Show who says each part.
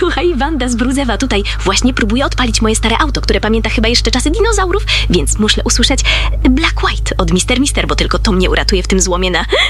Speaker 1: Słuchaj, Wanda z Brudzewa tutaj właśnie próbuje odpalić moje stare auto, które pamięta chyba jeszcze czasy dinozaurów, więc muszę usłyszeć Black White od Mister, bo tylko to mnie uratuje w tym złomie na